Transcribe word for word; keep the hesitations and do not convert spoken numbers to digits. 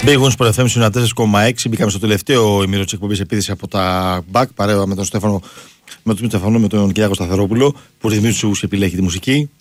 Big Wings Sport εφ εμ τέσσερα κόμμα έξι. Μπήκαμε στο τελευταίο ημίρο της εκπομπής επίδυση από τα Μπακ, παρέα με τον Στέφανο, με τον Στέφανο, με τον Κυριάκο Σταθερόπουλο, που ρυθμίζει τους επιλέγει τη μουσική.